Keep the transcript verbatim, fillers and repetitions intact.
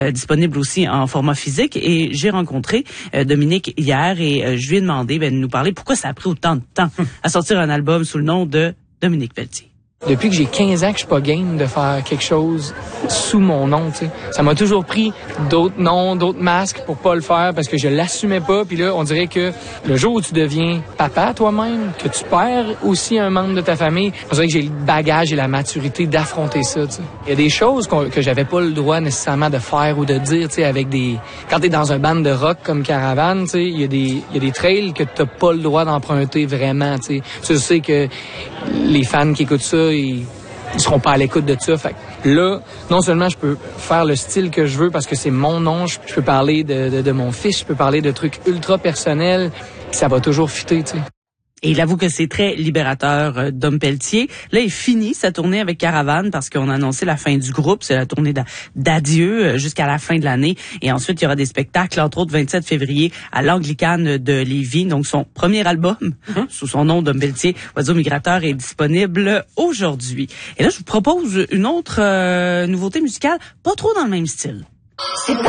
euh, disponible aussi en format physique. Et j'ai rencontré euh, Dominique hier et euh, je lui ai demandé ben, de nous parler pourquoi ça a pris autant de temps à sortir un album sous le nom de Dominique Pelletier. Depuis que j'ai quinze ans que je suis pas game de faire quelque chose sous mon nom, tu sais. Ça m'a toujours pris d'autres noms, d'autres masques pour pas le faire parce que je l'assumais pas. Puis là, on dirait que le jour où tu deviens papa toi-même, que tu perds aussi un membre de ta famille, on dirait que j'ai le bagage et la maturité d'affronter ça, tu sais. Il y a des choses qu'on, que j'avais pas le droit nécessairement de faire ou de dire, tu sais, avec des... Quand t'es dans un band de rock comme Caravane, tu sais, il y a des, il y a des trails que t'as pas le droit d'emprunter vraiment, tu sais. Tu sais que les fans qui écoutent ça, ils, ils seront pas à l'écoute de ça. Fait que là, non seulement je peux faire le style que je veux parce que c'est mon nom, je, je peux parler de, de, de mon fils, je peux parler de trucs ultra personnels, ça va toujours fitter, tu sais. Et il avoue que c'est très libérateur, euh, Dom Pelletier. Là, il finit sa tournée avec Caravane parce qu'on a annoncé la fin du groupe. C'est la tournée d'adieu euh, jusqu'à la fin de l'année. Et ensuite, il y aura des spectacles, entre autres, vingt-sept février à l'Anglicane de Lévis. Donc, son premier album, mm-hmm. sous son nom, Dom Pelletier, Oiseau migrateur, est disponible aujourd'hui. Et là, je vous propose une autre euh, nouveauté musicale, pas trop dans le même style.